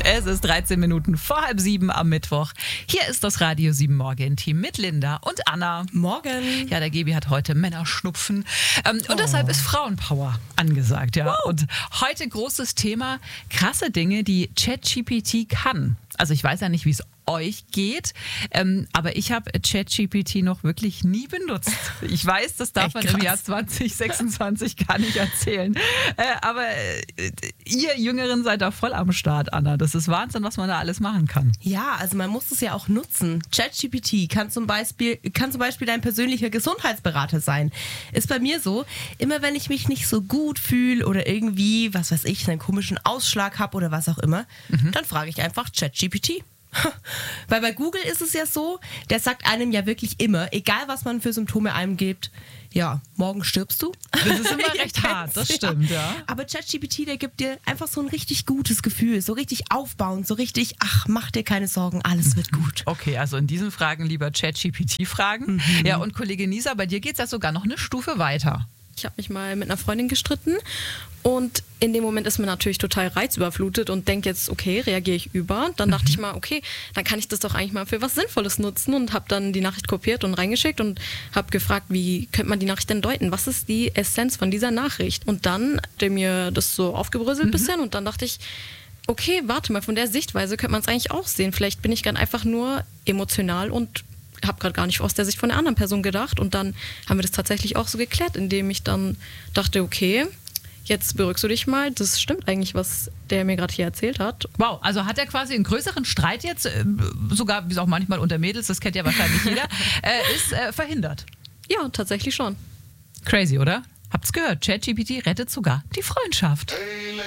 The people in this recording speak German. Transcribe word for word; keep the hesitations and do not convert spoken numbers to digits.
Es ist dreizehn Minuten vor halb sieben am Mittwoch. Hier ist das Radio sieben Morgen-Team mit Linda und Anna. Morgen. Ja, der Gebi hat heute Männerschnupfen. Ähm, und oh. deshalb ist Frauenpower angesagt. Ja. Wow. Und heute großes Thema, krasse Dinge, die ChatGPT kann. Also ich weiß ja nicht, wie es euch geht, ähm, aber ich habe ChatGPT noch wirklich nie benutzt. Ich weiß, das darf Echt man krass. im Jahr zwanzig sechsundzwanzig gar nicht erzählen. Äh, aber äh, ihr Jüngeren seid da voll am Start, Anna. Das ist Wahnsinn, was man da alles machen kann. Ja, also man muss es ja auch nutzen. ChatGPT kann zum Beispiel, kann zum Beispiel dein persönlicher Gesundheitsberater sein. Ist bei mir so, immer wenn ich mich nicht so gut fühle oder irgendwie, was weiß ich, einen komischen Ausschlag habe oder was auch immer, mhm. dann frage ich einfach ChatGPT. Weil bei Google ist es ja so, der sagt einem ja wirklich immer, egal was man für Symptome eingibt, ja, morgen stirbst du. Das ist immer recht hart, das stimmt, ja. Aber ChatGPT, der gibt dir einfach so ein richtig gutes Gefühl, so richtig aufbauend, so richtig, ach, mach dir keine Sorgen, alles wird gut. Okay, also in diesen Fragen lieber ChatGPT fragen. Mhm. Ja, und Kollege Nisa, bei dir geht es ja sogar noch eine Stufe weiter. Ich habe mich mal mit einer Freundin gestritten und in dem Moment ist man natürlich total reizüberflutet und denkt jetzt, okay, reagiere ich über. Dann dachte mhm. ich mal, okay, dann kann ich das doch eigentlich mal für was Sinnvolles nutzen und habe dann die Nachricht kopiert und reingeschickt und habe gefragt, wie könnte man die Nachricht denn deuten? Was ist die Essenz von dieser Nachricht? Und dann hat er mir das so aufgebröselt ein mhm. bisschen und dann dachte ich, okay, warte mal, von der Sichtweise könnte man es eigentlich auch sehen. Vielleicht bin ich ganz einfach nur emotional und habe gerade gar nicht aus der Sicht von der anderen Person gedacht und dann haben wir das tatsächlich auch so geklärt, indem ich dann dachte, okay, jetzt beruhigst du dich mal, das stimmt eigentlich, was der mir gerade hier erzählt hat. Wow, also hat er quasi einen größeren Streit jetzt, äh, sogar wie es auch manchmal unter Mädels, das kennt ja wahrscheinlich jeder, äh, ist äh, verhindert. Ja, tatsächlich schon. Crazy, oder? Habt's gehört, ChatGPT rettet sogar die Freundschaft.